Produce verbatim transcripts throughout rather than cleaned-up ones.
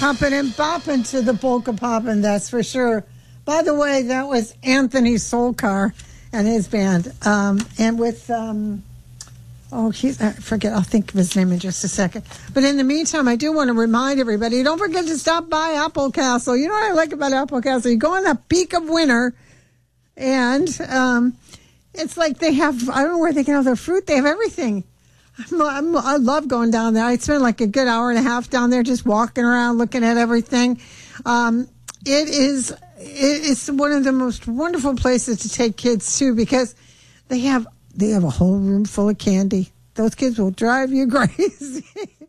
Hoppin' and boppin' to the polka poppin', that's for sure. By the way, that was Anthony Solkar and his band. Um, and with, um, oh, he's, I forget, I'll think of his name in just a second. But in the meantime, I do want to remind everybody, don't forget to stop by Apple Castle. You know what I like about Apple Castle? You go in the peak of winter, and um, it's like they have, I don't know where they get all their fruit. They have everything. I'm, I'm, I love going down there. I spend like a good hour and a half down there just walking around, looking at everything. Um, it is it's one of the most wonderful places to take kids to, because they have they have a whole room full of candy. Those kids will drive you crazy.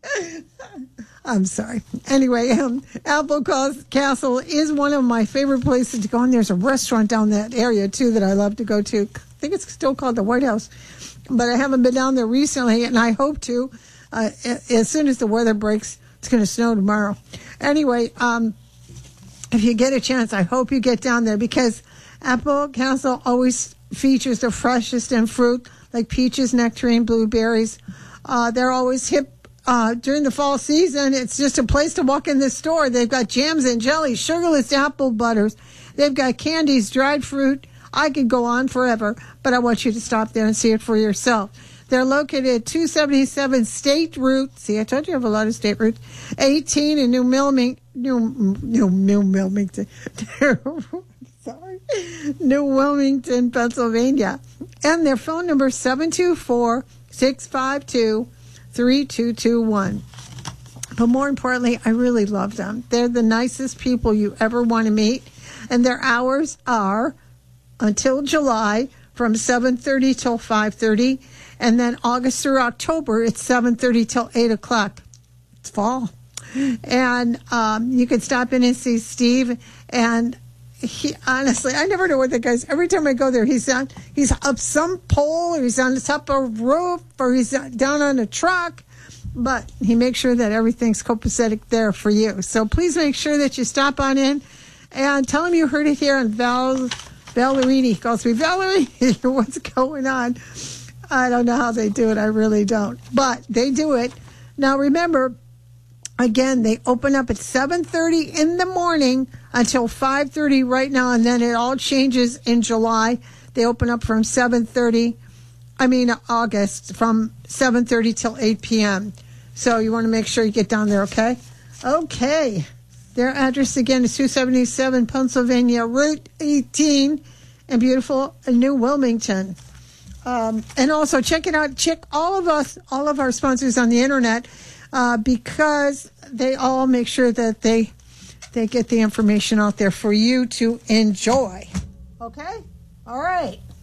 I'm sorry. Anyway, um, Apple Castle is one of my favorite places to go, and there's a restaurant down that area too that I love to go to. I think it's still called the White House. But I haven't been down there recently, and I hope to. Uh, as soon as the weather breaks, it's going to snow tomorrow. Anyway, um, if you get a chance, I hope you get down there, because Apple Castle always features the freshest in fruit, like peaches, nectarine, blueberries. Uh, they're always hip uh, during the fall season. It's just a place to walk in the store. They've got jams and jellies, sugarless apple butters. They've got candies, dried fruit. I could go on forever, but I want you to stop there and see it for yourself. They're located at two seventy-seven State Route. See, I told you I have a lot of state routes. eighteen in New Milming, New, New, New Wilmington. Sorry. New Wilmington, Pennsylvania. And their phone number is seven two four, six five two, three two two one. But more importantly, I really love them. They're the nicest people you ever want to meet. And their hours are until July from seven thirty till five thirty, and then August through October it's seven thirty till eight o'clock. It's fall. And um, you can stop in and see Steve, and he, honestly, I never know what the guy's, every time I go there, he's on, he's up some pole, or he's on the top of a roof, or he's down on a truck, but he makes sure that everything's copacetic there for you. So please make sure that you stop on in and tell him you heard it here on Val Ballerini. He calls me Valerie. What's going on? I don't know how they do it. I really don't. But they do it. Now, remember, again, they open up at seven thirty in the morning until five thirty right now, and then it all changes in July. They open up from seven thirty, I mean August, from seven thirty till eight p.m. So you want to make sure you get down there, okay? Okay. Their address, again, is two seventy-seven Pennsylvania Route eighteen in beautiful New Wilmington. Um, and also, check it out. Check all of us, all of our sponsors on the internet, uh, because they all make sure that they they get the information out there for you to enjoy. Okay? All right.